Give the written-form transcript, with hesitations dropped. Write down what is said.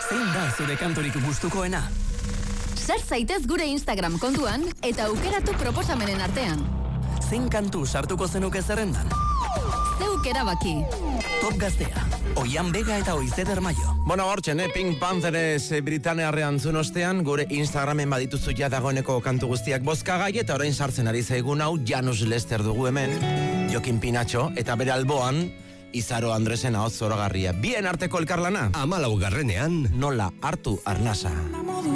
Zein da zure kanturik gustukoena? Sar zaitez gure Instagram kontuan eta aukeratu proposamenen artean. Zein kantu sartuko zenuke zerrendan? Zeuk erabaki. Top Gaztea, Oian Bega eta Oizeder Mayo. Bueno, hortzen, Pink Panthers Britanearrean zuen ostean, gure Instagramen badituzu ja dagoeneko kantu guztiak bozkagai, eta orain sartzen ari zaigun hau Janus Lester dugu hemen, Jokin Pinatxo, eta bere alboan, Izaro Andresen ahots zoragarria. Bien arteko elkarlana. 14. Nola hartu arnasa.